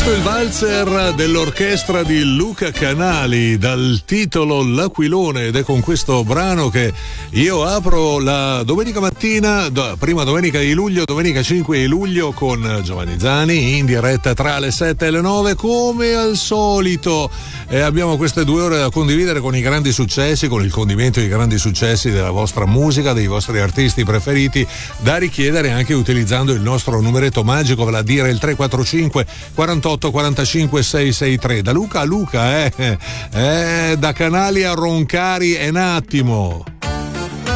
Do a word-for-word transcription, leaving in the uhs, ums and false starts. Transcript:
Il valzer dell'orchestra di Luca Canali dal titolo L'Aquilone, ed è con questo brano che io apro la domenica mattina, prima domenica di luglio, domenica cinque di luglio, con Giovanni Zani in diretta tra le sette e le nove come al solito, e abbiamo queste due ore da condividere con i grandi successi, con il condimento dei grandi successi della vostra musica, dei vostri artisti preferiti, da richiedere anche utilizzando il nostro numeretto magico, vale a dire il tre quattro cinque quarantotto quarantacinque sei sei tre. Da Luca a Luca, eh, eh, da Canali a Roncari è un attimo.